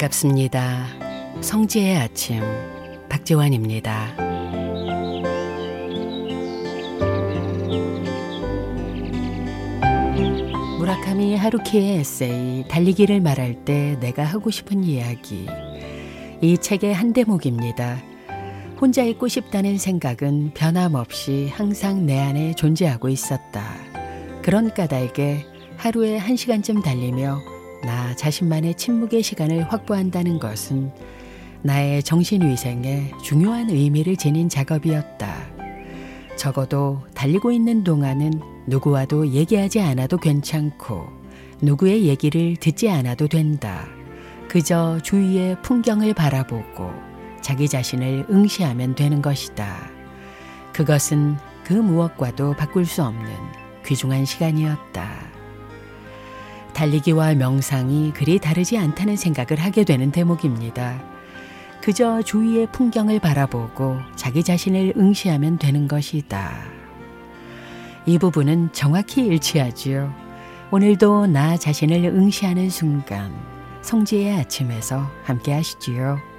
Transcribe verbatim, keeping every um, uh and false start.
반갑습니다. 성지의 아침 박지환입니다. 무라카미 하루키의 에세이 달리기를 말할 때 내가 하고 싶은 이야기, 이 책의 한 대목입니다. 혼자 있고 싶다는 생각은 변함없이 항상 내 안에 존재하고 있었다. 그런 까닭에 하루에 한 시간쯤 달리며 나 자신만의 침묵의 시간을 확보한다는 것은 나의 정신위생에 중요한 의미를 지닌 작업이었다. 적어도 달리고 있는 동안은 누구와도 얘기하지 않아도 괜찮고 누구의 얘기를 듣지 않아도 된다. 그저 주위의 풍경을 바라보고 자기 자신을 응시하면 되는 것이다. 그것은 그 무엇과도 바꿀 수 없는 귀중한 시간이었다. 달리기와 명상이 그리 다르지 않다는 생각을 하게 되는 대목입니다. 그저 주위의 풍경을 바라보고 자기 자신을 응시하면 되는 것이다. 이 부분은 정확히 일치하지요. 오늘도 나 자신을 응시하는 순간, 성지의 아침에서 함께 하시지요.